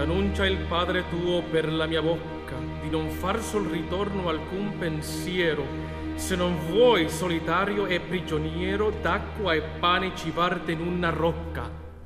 t'annuncia il Padre tuo per la mia bocca, di non far sol ritorno alcun pensiero, se non vuoi solitario e prigioniero d'acqua e pane cibarti in una rocca.